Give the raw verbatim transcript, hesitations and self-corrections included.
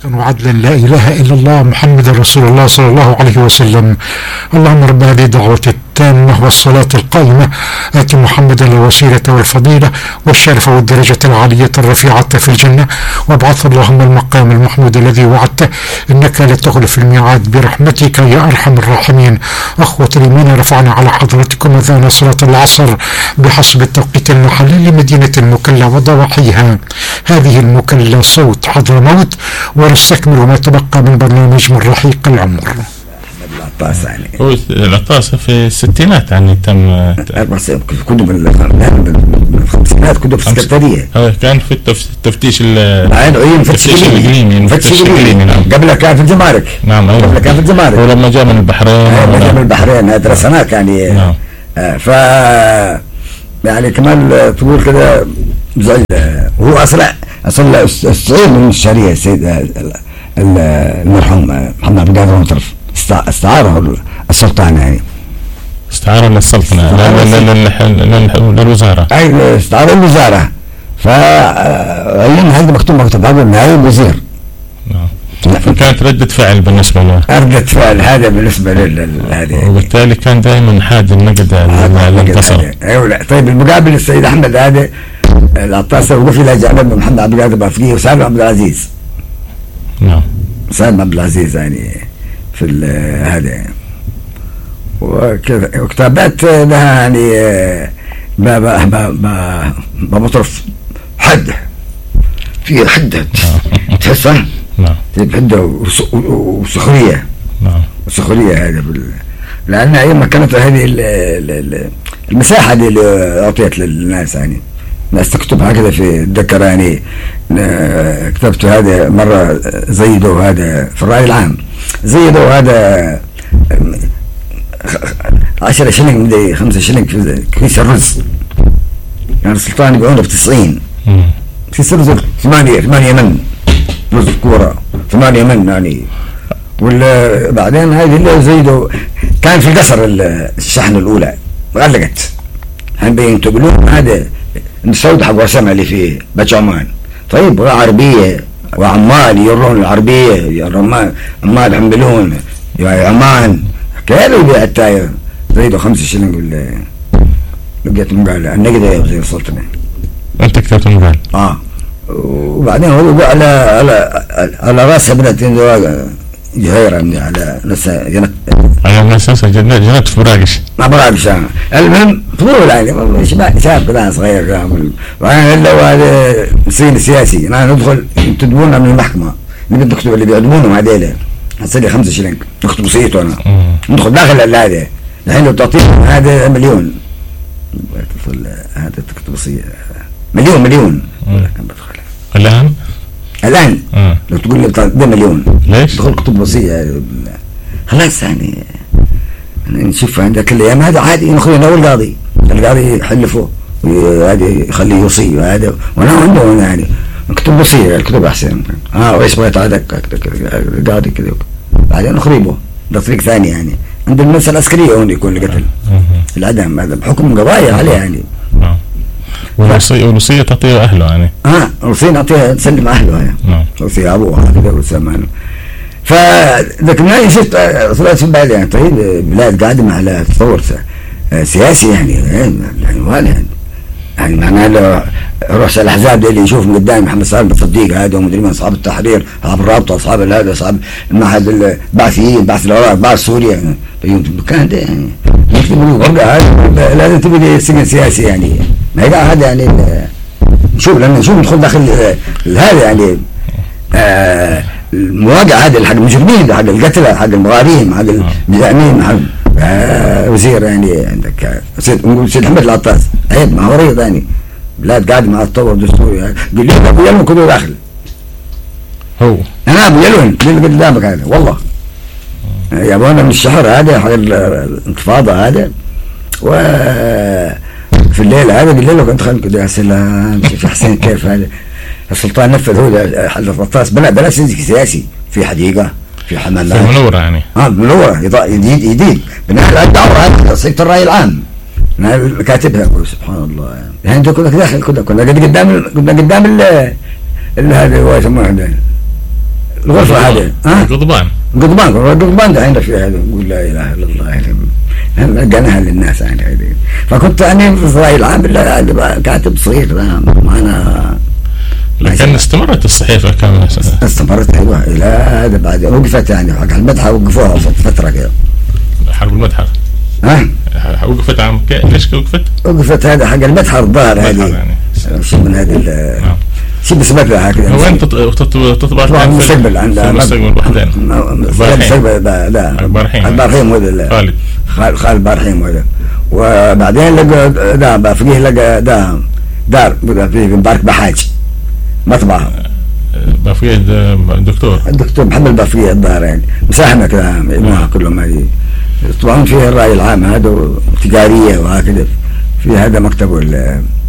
وعدلا لا إله إلا الله محمد رسول الله صلى الله عليه وسلم. اللهم رب هذه الدعوة التامة والصلاة القائمة آت محمدا الوسيلة والفضيلة والشرف والدرجة العالية الرفيعة في الجنة، وابعث اللهم المقام المحمود الذي وعدته إنك لا تخلف الميعاد برحمتك يا أرحم الراحمين. أخوة الإيمان، رفعنا على حضرتكم أذان صلاة العصر بحسب التوقيت المحلي لمدينة المكلا وضواحيها. هذه المكلا صوت حضرموت، ونستكمل ما تبقى من برنامج من رحيق العمر. العطاس يعني هو العطاس في الستينات يعني تم كتب الخمسينات، كتب في السكرتارية. كان في التفتيش التفتيش الإقليمي التفتيش الإقليمي نعم. قبل كان في الجمارك نعم. قبل كان في الجمارك ولما جاء من البحرين لما جاء من البحرين درس هناك يعني نعم. آه ف يعني كمان تقول كده زي هو أصلا أصلا الصعيد من الشريعة السيد المرحوم محمد عبد القادر مطرف استعاره السلطان يعني استعاره للسلطنة للوزارة أي استعاره الوزارة. فعين هذا مكتوب مكتوب هذا نائب وزير. فكانت ردة فعل بالنسبة له، ردة فعل هذا بالنسبة لهذه، وبالتالي كان دائما حاد النقد للانتصار. ايوه. طيب المقابل السيد احمد هذا العطاس وقف الى جانب محمد عبد القادر بافقيه وسالم عبد العزيز. نعم. سالم عبد العزيز يعني في هذا وكذا، وكتابات لها يعني ما ما ما ما مطرف حد في حده تحسها. نعم. حده وسخريه. نعم. وسخريه هذا بال... لان ايام ما كانت هذه المساحه دي اللي اعطيت للناس يعني الناس تكتب هكذا في الذكر يعني. كتبت هذا مره زيدوا هذا في الرأي العام، زيدوا هذا عشرة شلنج مدري خمسة شلنج في كيس الرز، يعني السلطان يبيعونه بتسعين كيس الرز ثمانية ثمانية من رز كورة ثمانية من يعني. ولا بعدين هذه اللي زيدوا كان في قصر الشحن الأولى غلقت، هم بينتقلون هذا الصوت حق وسمع اللي في بيت عمان. طيب وعربية وعمال يروحون العربية يا رمان عمال يحملون يا عمان كانوا يبيع التاير زيدوا خمسة شلنج ولا لقيت مقالة النقدة زي السلطنة. أنت كتبت مقال؟ آه. وبعدين هو على على على راسها بدأت جهيرة من على نسا جنت على نسا جنت جنت في براقش ما براقش. المهم طول يعني شباب شاب كذا صغير كامل. وأنا إلا وهذا صين سياسي أنا ندخل تدبونا من المحكمة نبي نكتب اللي بيعدمونهم هذيلا هتصير لي خمسة شلنج نكتب وصيته أنا ندخل داخل هذا الحين لو تعطيهم هذا مليون هذا تكتب وصية مليون مليون الآن الآن آه. لو تقول لي ده مليون ليش؟ تدخل كتب وصية خلاص يعني نشوف عندك الأيام هذا عادي ناخذ أنا والقاضي القاضي يحلفه وهذا يخليه يوصي وهذا وأنا عنده أنا يعني نكتب وصية الكتب أحسن. آه وإيش بغيت هذا القاضي كذا بعدين نخربه ده طريق ثاني يعني. عند المنصة العسكرية هون يكون القتل العدم هذا بحكم قضايا عليه يعني. نعم. والوصية والوصية تعطيه أهله يعني. آه الوصية نعطيها تسلم أهله يعني. نعم. وصية أبوها كذا وسمانه. فذاك ما شفت طلعت في بالي يعني طيب بلاد قادمة على تطور سياسي يعني يعني ولا يعني يعني معناه لو رؤساء الأحزاب اللي يشوف من قدام محمد صالح بالصديق هذا ومدري من أصحاب التحرير أصحاب الرابطة أصحاب هذا أصحاب المعهد البعثيين بعث العراق بعث سوريا بيوم في المكان ده يعني يكتبوا ورقة هذا لازم تبي سجن سياسي يعني ما هي هذا يعني نشوف لأن نشوف ندخل داخل هذا يعني آه المواقع هذا حق المجرمين حق القتلة حق المغارين حق المزاحمين حق آه وزير يعني عندك سيد نقول سيد محمد العطاس عيب ما هو ريض يعني بلاد قاعد مع التطور الدستوري قال لي ابو يلون كله داخل هو انا ابو يلون اللي قدامك هذا والله يا ابونا من الشهر هذا حق الانتفاضه هذا و في الليل هذا بالليل كنت خلنا كده يا سلام شوف حسين كيف هذا السلطان نفذ هو حل الرطاس بلا بلا سياسي في حديقه في حمامات في منورة يعني اه منورة جديد جديد بناء على الدورة هذه صيغة الرأي العام انا كاتبها سبحان الله يعني انت كنا داخل كنا كنا قدام كنا قدام ال هذا هو يسموه الغرفة هذه ها قضبان قضبان قضبان ده عندنا فيها هذا نقول لا اله الا الله لقيناها للناس يعني هذه. فكنت يعني في الرأي العام كاتب صغير معنا. لكن استمرت الصحيفة كم سنة؟ استمرت ايوه الى هذا بعد وقفت يعني حق المدحة وقفوها فترة كده. حرب المدحة ها؟ وقفت عام ليش وقفت؟ وقفت هذا حق المدحة الظاهر هذه يعني شيء من هذه نعم شيء بسبب لها هكذا. وين تطبع؟ طبعا المستقبل عندها المستقبل بحدين. المستقبل لا البارحين البارحين ولا خالد خالد خالد البارحين ولا. وبعدين لقى ده بفقيه لقى ده دار في مبارك بحاج مطبعة بفقيه الدكتور الدكتور محمد بفقيه الظاهر يعني مساهمة كده مجموعة كلهم هذه طبعا فيها الرأي العام هذا تجارية وهكذا في هذا مكتبه